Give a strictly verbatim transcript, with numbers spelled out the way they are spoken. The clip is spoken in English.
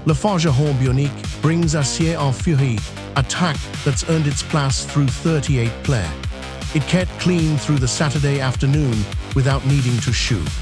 Le Forgeron Bionique brings Acier en Furie, a tack that's earned its place through thirty-eight play. It kept clean through the Saturday afternoon without needing to shoot.